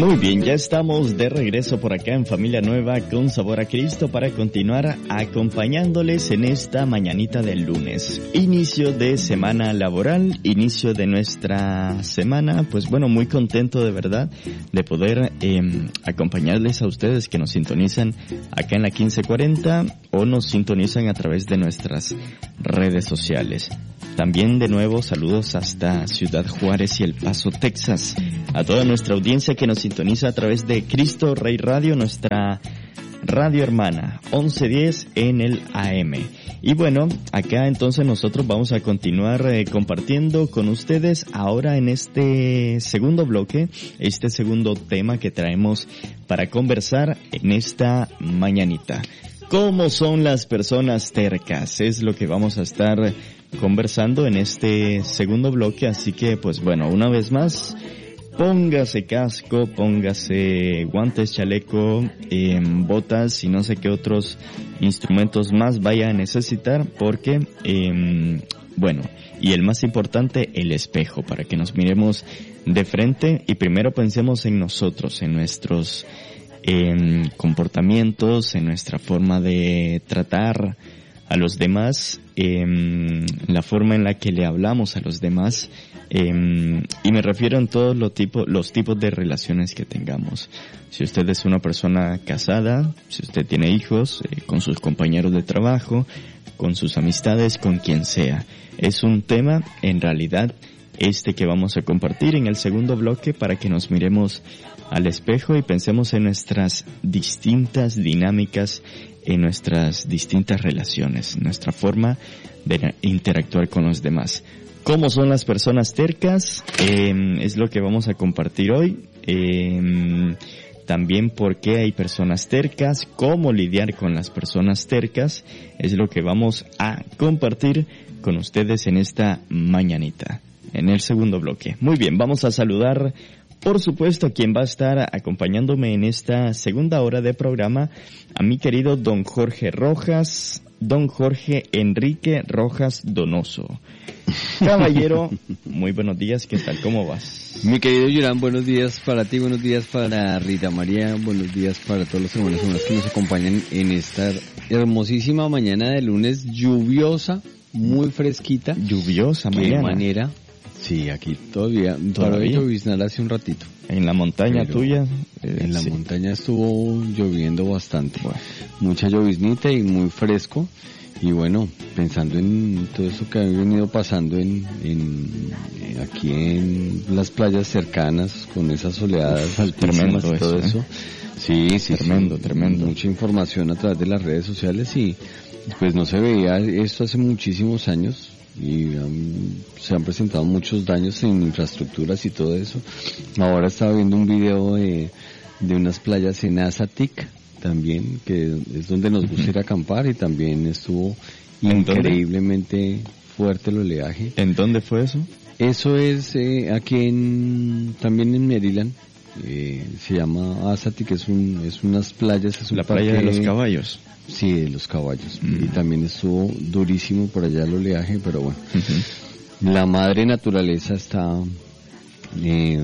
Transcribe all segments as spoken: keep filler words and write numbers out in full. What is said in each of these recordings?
Muy bien, ya estamos de regreso por acá en Familia Nueva con Sabor a Cristo para continuar acompañándoles en esta mañanita del lunes. Inicio de semana laboral, inicio de nuestra semana, pues bueno, muy contento de verdad de poder eh, acompañarles a ustedes que nos sintonizan acá en la quince cuarenta o nos sintonizan a través de nuestras redes sociales. También de nuevo saludos hasta Ciudad Juárez y El Paso, Texas. A toda nuestra audiencia que nos sintoniza a través de Cristo Rey Radio, nuestra radio hermana, once diez en el A M. Y bueno, acá entonces nosotros vamos a continuar eh, compartiendo con ustedes ahora en este segundo bloque, este segundo tema que traemos para conversar en esta mañanita. ¿Cómo son las personas tercas? Es lo que vamos a estar conversando en este segundo bloque, así que pues bueno, una vez más, póngase casco, póngase guantes, chaleco, eh, botas y no sé qué otros instrumentos más vaya a necesitar, porque, eh, bueno, y el más importante, el espejo, para que nos miremos de frente y primero pensemos en nosotros, en nuestros en comportamientos, en nuestra forma de tratar a los demás, en la forma en la que le hablamos a los demás, eh, y me refiero en todos los tipos, los tipos de relaciones que tengamos. Si usted es una persona casada, si usted tiene hijos, eh, con sus compañeros de trabajo, con sus amistades, con quien sea. Es un tema, en realidad, este que vamos a compartir en el segundo bloque para que nos miremos al espejo y pensemos en nuestras distintas dinámicas, en nuestras distintas relaciones, nuestra forma de interactuar con los demás. ¿Cómo son las personas tercas? Eh, es lo que vamos a compartir hoy. Eh, también por qué hay personas tercas, cómo lidiar con las personas tercas, es lo que vamos a compartir con ustedes en esta mañanita, en el segundo bloque. Muy bien, vamos a saludar, por supuesto, a quien va a estar acompañándome en esta segunda hora de programa, a mi querido don Jorge Rojas, don Jorge Enrique Rojas Donoso. Caballero, muy buenos días, ¿qué tal? ¿Cómo vas? Mi querido Yurán, buenos días para ti, buenos días para Rita María, buenos días para todos los hermanos y hermanas que nos acompañan en esta hermosísima mañana de lunes, lluviosa, muy fresquita. Lluviosa ¿Qué mañana? manera? Sí, aquí todavía, todavía lloviznar hace un ratito. En la montaña Pero tuya. Eh, en la sí. montaña estuvo lloviendo bastante. Bueno. Mucha lloviznita y muy fresco. Y bueno, pensando en todo eso que ha venido pasando en, en eh, aquí en las playas cercanas, con esas oleadas altísimas y todo eso, eso. ¿eh? Sí, sí, Tremendo, sí. tremendo. Mucha información a través de las redes sociales y pues no se veía esto hace muchísimos años. Y um, se han presentado muchos daños en infraestructuras y todo eso. Ahora estaba viendo un video de, de unas playas en Azatic también, que es donde nos gusta ir a acampar, y también estuvo increíblemente fuerte el oleaje. ¿En dónde fue eso? Eso es eh, aquí en, también en Maryland. Eh, se llama Azatic, es un, es unas playas, es un La playa de parque, los caballos. Sí, de los caballos. Mm. Y también estuvo durísimo por allá el oleaje, pero bueno. Uh-huh. La madre naturaleza está, eh,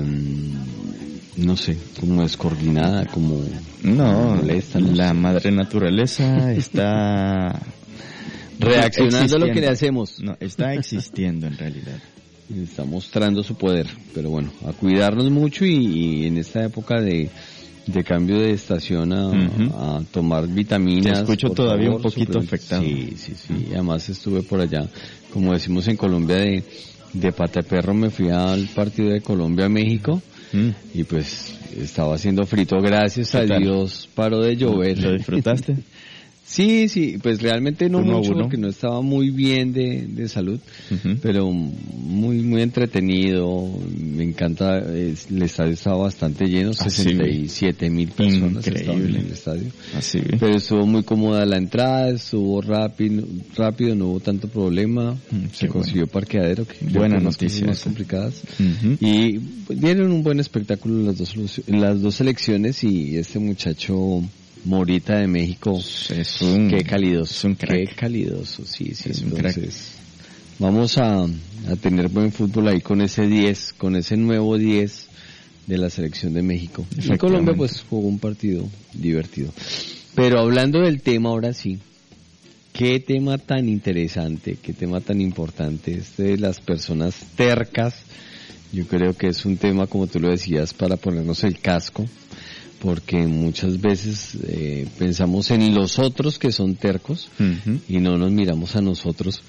no sé, como descoordinada, como No, molesta. No la sé. madre naturaleza está Reaccionando a lo que existiendo. le hacemos. No, está existiendo en realidad. Está mostrando su poder, pero bueno, a cuidarnos mucho y, y en esta época de, de cambio de estación a, Uh-huh. a tomar vitaminas. Te escucho por todavía favor, un poquito suplementos. afectado. Sí, sí, sí. Uh-huh. Además estuve por allá, como decimos en Colombia, de, de pata de perro, me fui al partido de Colombia-México. Mm. Y pues estaba haciendo frito, gracias a tal? Dios paró de llover. ¿Lo disfrutaste? Sí, sí, pues realmente no Uno a mucho uno. porque no estaba muy bien de, de salud, Uh-huh. pero muy muy entretenido. Me encanta, es, el estadio estaba bastante lleno, Ah, sesenta y siete mil personas estaban en el estadio. Así. Pero estuvo muy cómoda la entrada, estuvo rápido, rápido, no hubo tanto problema, Mm, se qué consiguió bueno. parqueadero, que creo Buena que las noticia cosas más esa. complicadas. Uh-huh. Y pues, dieron un buen espectáculo en las dos, en las dos selecciones, y este muchacho Morita de México, Es un, qué calidoso, es un crack. qué calidoso, sí, sí, Es un entonces vamos a, a tener buen fútbol ahí con ese diez, con ese nuevo diez de la selección de México. Y Colombia pues jugó un partido divertido. Pero hablando del tema ahora sí, qué tema tan interesante, qué tema tan importante este de las personas tercas. Yo creo que es un tema, como tú lo decías, para ponernos el casco, porque muchas veces eh, pensamos en los otros que son tercos uh-huh. y no nos miramos a nosotros,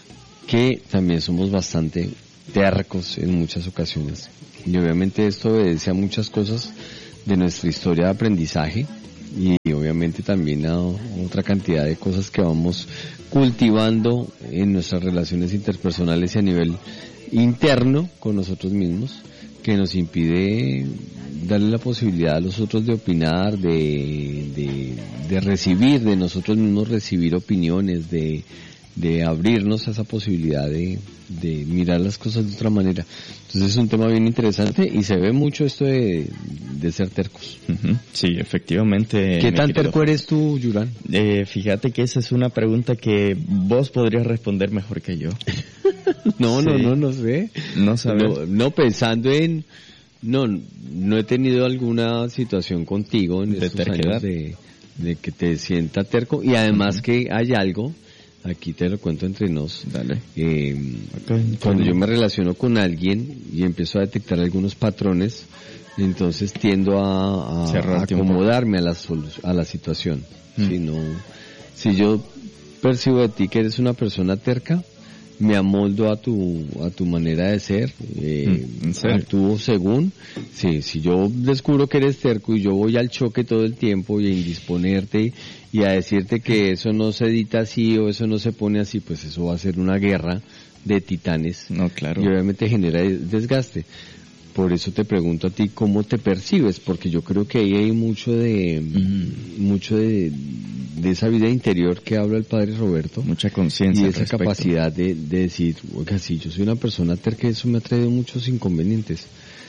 que también somos bastante tercos en muchas ocasiones. Y obviamente esto obedece a muchas cosas de nuestra historia de aprendizaje y obviamente también a otra cantidad de cosas que vamos cultivando en nuestras relaciones interpersonales y a nivel interno con nosotros mismos, que nos impide darle la posibilidad a los otros de opinar, de, de, de recibir, de nosotros mismos recibir opiniones, de, de abrirnos a esa posibilidad de, de mirar las cosas de otra manera. Entonces es un tema bien interesante y se ve mucho esto de, de ser tercos. Uh-huh. Sí, efectivamente. ¿Qué tan terco eres tú, Yurán? Eh, fíjate que esa es una pregunta que vos podrías responder mejor que yo. no, sí. no, no, no sé. No sabes. No, no pensando en... No, no he tenido alguna situación contigo en de estos terquedad. años de, de que te sienta terco y además uh-huh. que hay algo, aquí te lo cuento entre nos. Dale. Eh, okay. Cuando yo me relaciono con alguien y empiezo a detectar algunos patrones, entonces tiendo a, a, a acomodarme a la, a la situación. Uh-huh. Si no, si yo percibo de ti que eres una persona terca, me amoldo a tu a tu manera de ser, eh, actúo según, sí, si yo descubro que eres terco y yo voy al choque todo el tiempo y a indisponerte y a decirte que eso no se edita así o eso no se pone así, pues eso va a ser una guerra de titanes. No, claro. Y obviamente genera desgaste. Por eso te pregunto a ti cómo te percibes, porque yo creo que ahí hay mucho de, mm. mucho de, de esa vida interior que habla el padre Roberto. Mucha conciencia. Y esa capacidad de, de decir, oiga, sí, yo soy una persona terca, eso me ha traído muchos inconvenientes.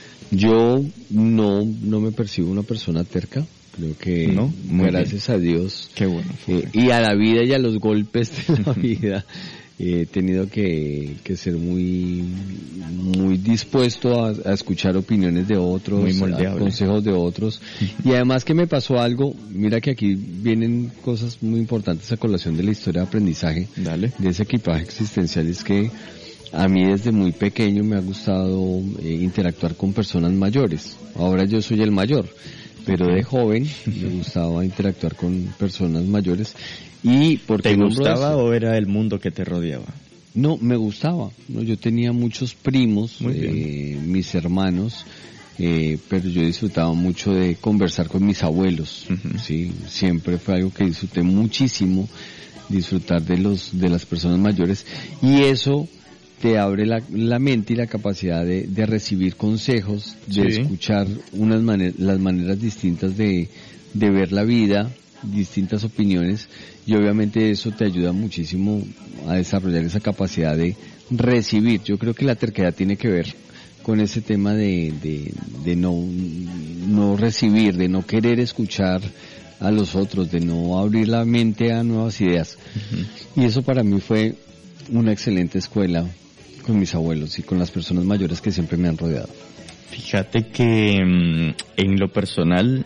Yo no, no me percibo una persona terca. Creo que, no, gracias bien. a Dios. Qué bueno. Eh, y a la vida y a los golpes de la vida. He tenido que, que ser muy muy dispuesto a, a escuchar opiniones de otros, a consejos de otros. Y además que me pasó algo, mira que aquí vienen cosas muy importantes a colación de la historia de aprendizaje. Dale. De ese equipaje existencial, es que a mí desde muy pequeño me ha gustado eh, interactuar con personas mayores. Ahora yo soy el mayor, pero de joven me gustaba interactuar con personas mayores. ¿Y por qué te gustaba o era el mundo que te rodeaba? No, me gustaba. No, yo tenía muchos primos, eh, mis hermanos, eh, pero yo disfrutaba mucho de conversar con mis abuelos. Uh-huh. Sí, siempre fue algo que disfruté muchísimo, disfrutar de los de las personas mayores, y eso te abre la, la mente y la capacidad de, de recibir consejos, de sí. escuchar unas maneras, las maneras distintas de, de ver la vida, distintas opiniones, y obviamente eso te ayuda muchísimo a desarrollar esa capacidad de recibir. Yo creo que la terquedad tiene que ver con ese tema de, de, de no, no recibir, de no querer escuchar a los otros, de no abrir la mente a nuevas ideas. Uh-huh. Y eso para mí fue una excelente escuela con mis abuelos y con las personas mayores que siempre me han rodeado. Fíjate que en lo personal,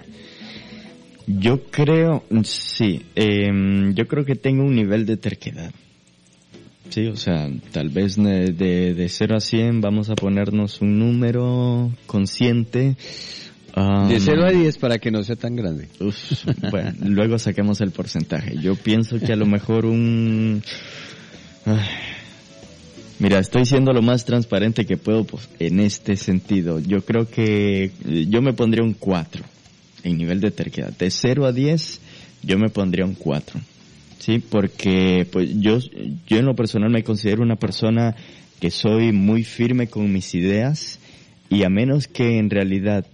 yo creo, sí, eh, yo creo que tengo un nivel de terquedad. Sí, o sea, tal vez de, de, de cero a cien vamos a ponernos un número consciente. Um, de cero a diez para que no sea tan grande. Uf, bueno, luego saquemos el porcentaje. Yo pienso que a lo mejor un... Ay, mira, estoy siendo lo más transparente que puedo pues, en este sentido. Yo creo que yo me pondría un cuatro. En nivel de terquedad, de cero a diez, yo me pondría un cuatro, ¿sí? Porque, pues, yo, yo en lo personal me considero una persona que soy muy firme con mis ideas, y a menos que en realidad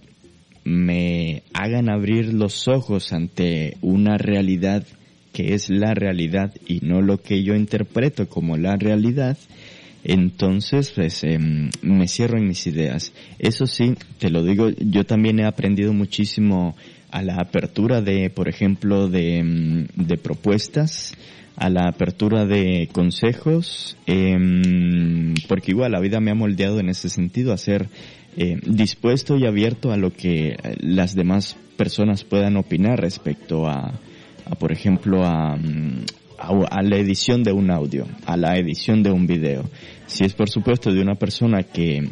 me hagan abrir los ojos ante una realidad que es la realidad y no lo que yo interpreto como la realidad, entonces pues eh, me cierro en mis ideas. Eso sí, te lo digo, yo también he aprendido muchísimo a la apertura de, por ejemplo, de, de propuestas, a la apertura de consejos, eh, porque igual la vida me ha moldeado en ese sentido a ser eh, dispuesto y abierto a lo que las demás personas puedan opinar respecto a, a por ejemplo, a, a, a la edición de un audio, a la edición de un video. Si es por supuesto de una persona que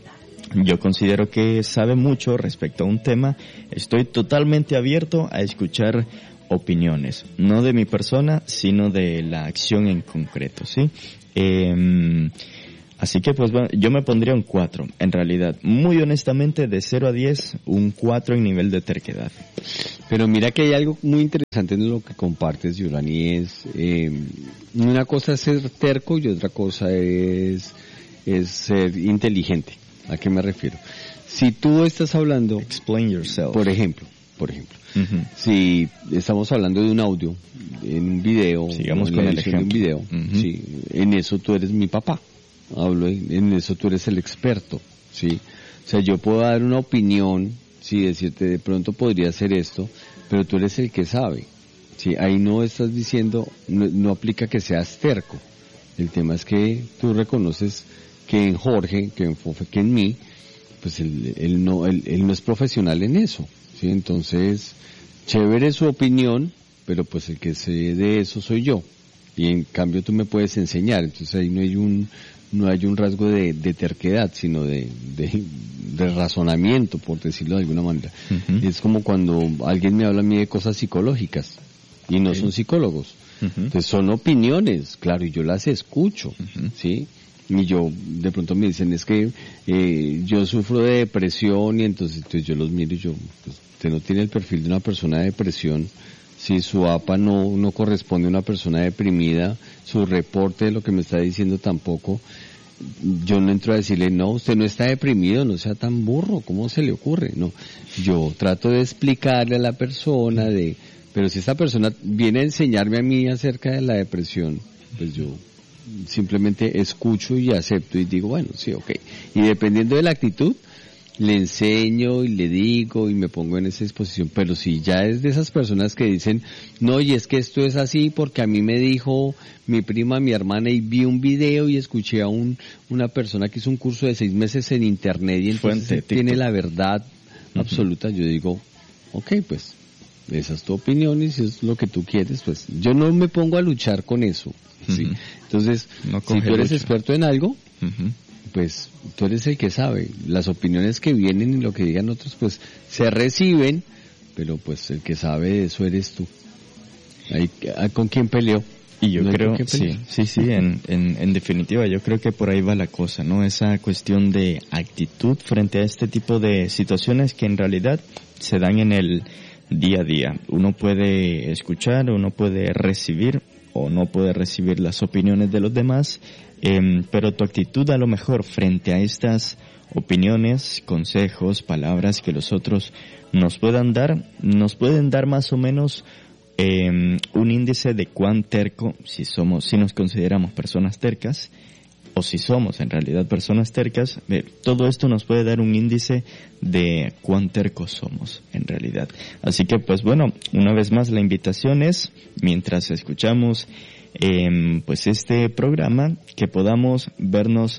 yo considero que sabe mucho respecto a un tema, estoy totalmente abierto a escuchar opiniones, no de mi persona, sino de la acción en concreto, ¿sí? Eh, así que pues bueno, yo me pondría un cuatro, en realidad, muy honestamente, de cero a diez, un cuatro en nivel de terquedad. Pero mira que hay algo muy interesante en lo que compartes, Yolani, es, eh, una cosa es ser terco y otra cosa es, es ser inteligente. ¿A qué me refiero? Si tú estás hablando, explain yourself. Por ejemplo, por ejemplo, uh-huh. si estamos hablando de un audio, en un video, sigamos en con la el edición ejemplo. de un video, Uh-huh. sí, en eso tú eres mi papá. Hablo, en eso tú eres el experto, ¿sí? O sea, yo puedo dar una opinión, sí, decirte de pronto podría hacer esto, pero tú eres el que sabe, ¿sí? Ahí no estás diciendo, no, no aplica que seas terco. El tema es que tú reconoces que en Jorge, que en Fofe, que en mí, pues él, él no, él, él no es profesional en eso, ¿sí? Entonces, chévere su opinión, pero pues el que sé de eso soy yo. Y en cambio tú me puedes enseñar, entonces ahí no hay un, no hay un rasgo de, de terquedad, sino de, de, de razonamiento, por decirlo de alguna manera. Uh-huh. Es como cuando alguien me habla a mí de cosas psicológicas, y no okay. son psicólogos. Uh-huh. Entonces son opiniones, claro, y yo las escucho, uh-huh. ¿sí? Y yo, de pronto me dicen, es que eh, yo sufro de depresión, y entonces, entonces yo los miro y yo, pues, usted no tiene el perfil de una persona de depresión. Si su A P A no, no corresponde a una persona deprimida, su reporte de lo que me está diciendo tampoco, yo no entro a decirle, no, usted no está deprimido, no sea tan burro, ¿cómo se le ocurre? No, yo trato de explicarle a la persona de, pero si esta persona viene a enseñarme a mí acerca de la depresión, pues yo simplemente escucho y acepto y digo, bueno, sí, ok. Y dependiendo de la actitud, le enseño y le digo y me pongo en esa disposición, pero si ya es de esas personas que dicen, no, y es que esto es así porque a mí me dijo mi prima, mi hermana, y vi un video y escuché a un una persona que hizo un curso de seis meses en internet y entonces Fuente, tiene la verdad uh-huh. absoluta, yo digo, ok, pues esa es tu opinión y si es lo que tú quieres, pues yo no me pongo a luchar con eso, uh-huh. ¿sí? Entonces, no si tú eres lucha. experto en algo, uh-huh. pues tú eres el que sabe. Las opiniones que vienen y lo que digan otros, pues se reciben, pero pues el que sabe de eso eres tú. Ahí, ¿con quién peleó? Y yo ¿No creo, sí, sí, sí, en, en, en definitiva, yo creo que por ahí va la cosa, ¿no? Esa cuestión de actitud frente a este tipo de situaciones que en realidad se dan en el día a día. Uno puede escuchar, uno puede recibir o no puede recibir las opiniones de los demás, eh, pero tu actitud a lo mejor frente a estas opiniones, consejos, palabras que los otros nos puedan dar, nos pueden dar más o menos eh, un índice de cuán terco, si somos, si nos consideramos personas tercas, o si somos en realidad personas tercas, eh, todo esto nos puede dar un índice de cuán tercos somos en realidad. Así que pues bueno, una vez más la invitación es, mientras escuchamos eh, pues este programa, que podamos vernos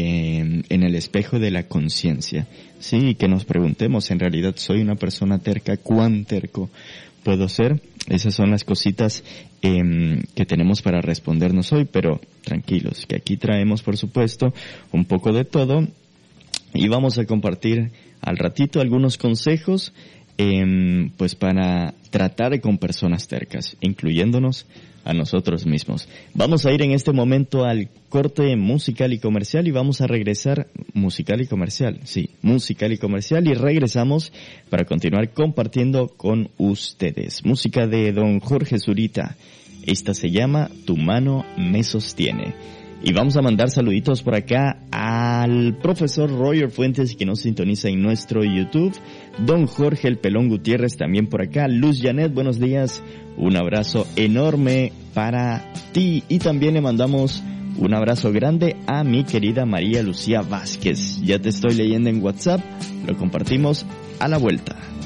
eh, en el espejo de la conciencia, sí, y que nos preguntemos, en realidad soy una persona terca, ¿cuán terco puedo ser? Esas son las cositas eh, que tenemos para respondernos hoy, pero tranquilos, que aquí traemos por supuesto un poco de todo y vamos a compartir al ratito algunos consejos eh, pues para tratar con personas tercas, incluyéndonos a nosotros mismos. Vamos a ir en este momento al corte musical y comercial y vamos a regresar, musical y comercial, sí, musical y comercial, y regresamos para continuar compartiendo con ustedes. Música de don Jorge Zurita, esta se llama Tu mano me sostiene. Y vamos a mandar saluditos por acá al profesor Roger Fuentes, que nos sintoniza en nuestro YouTube, don Jorge el Pelón Gutiérrez también por acá, Luz Janet, buenos días, un abrazo enorme para ti, y también le mandamos un abrazo grande a mi querida María Lucía Vázquez. Ya te estoy leyendo en WhatsApp, lo compartimos a la vuelta.